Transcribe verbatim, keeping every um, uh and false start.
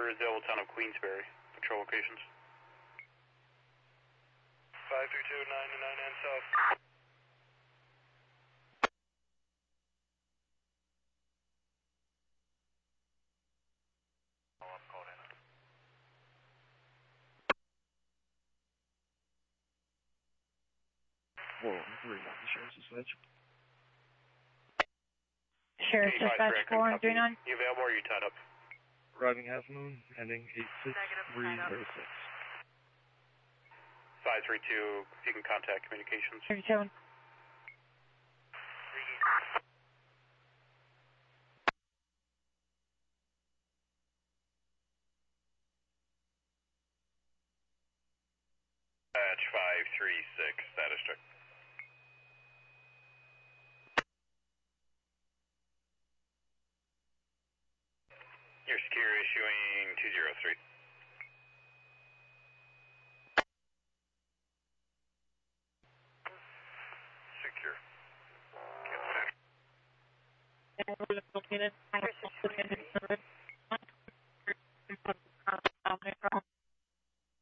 for the old town of Queensbury. Patrol locations. five three two, ninety-nine and south. four one three, Sheriff's Dispatch. Sheriff's Dispatch four one three nine. You available or are you tied up? Arriving Half Moon, ending eight six three zero six. five three two, you can contact communications. thirty-seven. Batch five three six, status check. You're secure, issuing two zero three. Secure. Located.